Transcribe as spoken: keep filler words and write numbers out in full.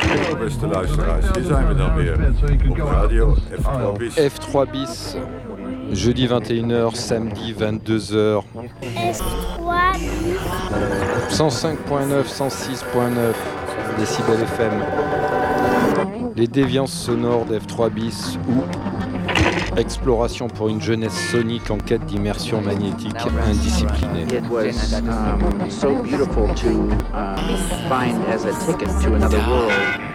Beste luisteraars, hier zijn we dan weer op radio F trois bis. F trois bis, jeudi vingt et une heures, samedi vingt-deux heures. F trois bis. cent cinq point neuf, cent six point neuf décibels F M. Les déviances sonores d'F trois bis ou exploration pour une jeunesse sonique en quête d'immersion magnétique indisciplinée. It was um, so beautiful to um, find as a ticket to another world.